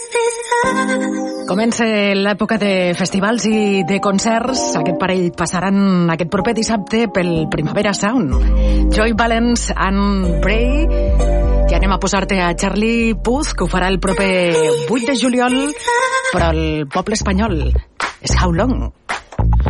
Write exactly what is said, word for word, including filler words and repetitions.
Comença l'època de festivals i de concerts. Aquest parell passaran aquest proper dissabte pel Primavera Sound. Joy Valence and Bray. I anem a posar-te a Charlie Puth, que ho farà el proper vuit de juliol, però el poble espanyol és How Long.